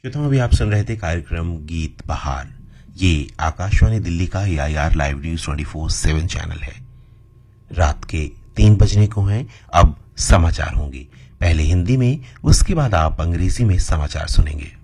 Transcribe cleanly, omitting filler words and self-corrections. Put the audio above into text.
श्रोताओं, अभी आप सुन रहे थे कार्यक्रम गीत बहार। ये आकाशवाणी दिल्ली का AIR लाइव न्यूज 24/7 चैनल है। रात के 3 बजने को हैं। अब समाचार होंगे, पहले हिंदी में, उसके बाद आप अंग्रेजी में समाचार सुनेंगे।